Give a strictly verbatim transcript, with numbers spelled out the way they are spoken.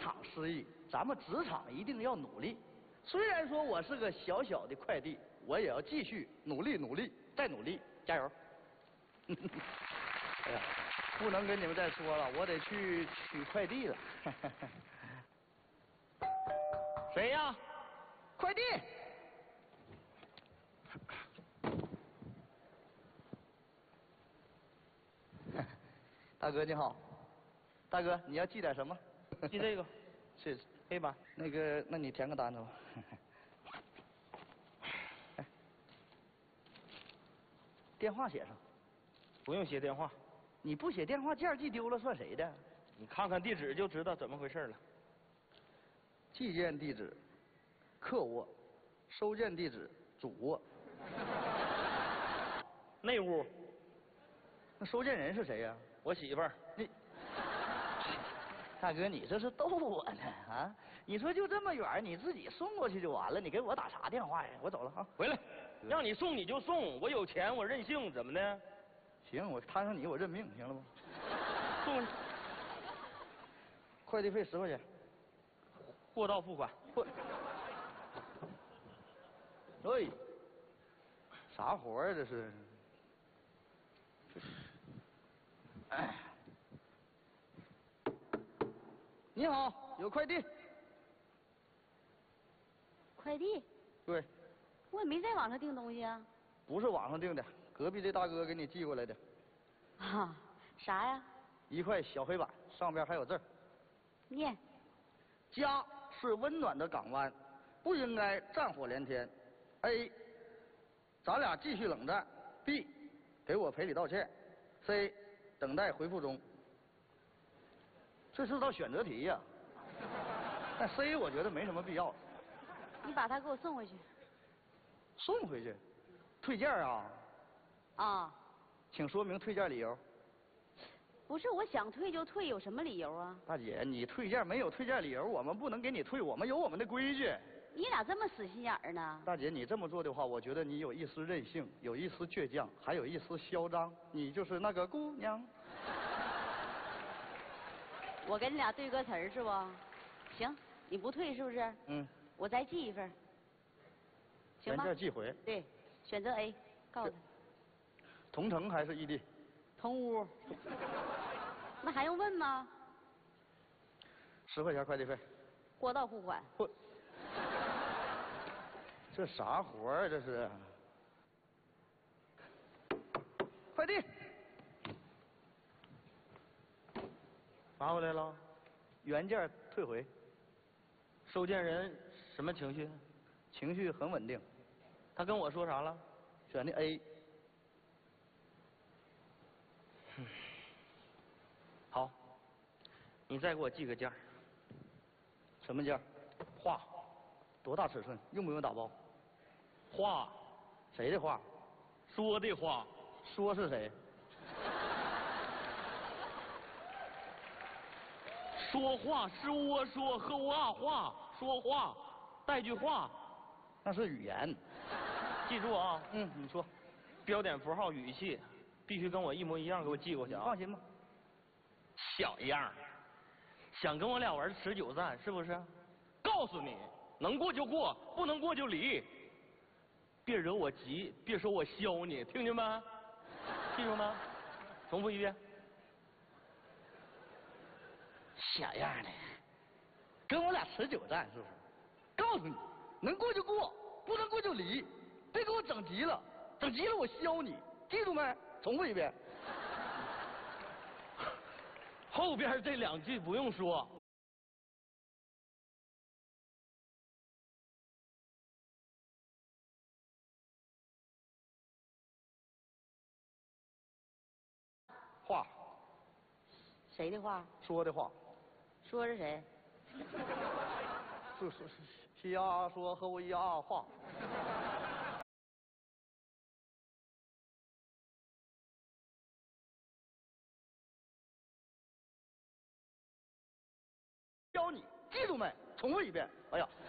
场失意，咱们职场一定要努力。虽然说我是个小小的快递，我也要继续努力努力再努力，加油！哎呀，不能跟你们再说了，我得去取快递了。 谁呀？ 快递。大哥你好，大哥你要寄点什么？ 寄这个， 是黑板。 那个，那你填个单子吧。哎，电话写上。 不用写电话。 你不写电话，件寄丢了算谁的？ 你看看地址就知道怎么回事了。 寄件地址，客卧；收件地址，主卧。 内屋。 那收件人是谁呀？ 我媳妇儿。 你，大哥，你这是逗我呢啊？你说就这么远，你自己送过去就完了，你给我打啥电话呀？我走了啊， 回来。让你送你就送，我有钱我任性，怎么的？ 行，我摊上你，我认命，行了吗？ 送去。 快递费十块钱。 货到付款。 货。哎，啥活啊这是？这是。哎。你好，有快递。 快递？ 对。 我也没在网上订东西啊。 不是网上订的，隔壁这大哥给你寄过来的。 啊，啥呀？ 一块小黑板，上边还有字儿。 念。 家是温暖的港湾，不应该战火连天。A， 咱俩继续冷战。B， 给我赔礼道歉。C， 等待回复中。这是道选择题呀、啊。但 C 我觉得没什么必要。 你把它给我送回去。 送回去？退件啊？ 啊。 请说明退件理由。 不是我想退就退，有什么理由啊？ 大姐，你退件没有退件理由，我们不能给你退，我们有我们的规矩。 你咋这么死心眼儿呢？ 大姐，你这么做的话，我觉得你有一丝任性，有一丝倔强，还有一丝嚣张。你就是那个姑娘。 我跟你俩对歌词儿是不？行，你不退是不是？ 嗯。 我再寄一份。行吗？ 原件寄回。 对，选择 A， 告诉他。 同城还是异地？ 同屋。那还用问吗？ 十块钱快递费。 货到付款。 货。这啥活啊？这是。快递。 拿回来了。 原件退回。 收件人什么情绪？ 情绪很稳定。 他跟我说啥了？ 选的 A。 嗯。好，你再给我寄个件儿。 什么件？ 画。 多大尺寸？用不用打包？ 画。 谁的画？ 说的话。 说是谁？ 说话是我说和我话说话带句话。 那是语言。 记住啊。 嗯，你说。 标点符号语气必须跟我一模一样，给我寄过去啊。 放心吧。 小样，想跟我俩玩持久战是不是？告诉你，能过就过，不能过就离。别惹我急，别说我削你，听见没？记住没？重复一遍。 小样的，跟我俩持久战是不是？告诉你，能过就过，不能过就离。别给我整急了，整急了我削你，记住没？重复一遍。 后边这两句不用说。 话。 谁的话？ 说的话。 说是谁？ 是是是西呀说和我一呀话。教你，记住没？重复一遍。哎呀，